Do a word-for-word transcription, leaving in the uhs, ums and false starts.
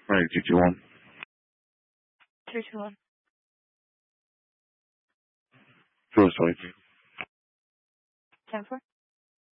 All right, two two one. Three two one. Two twenty three. Ten four.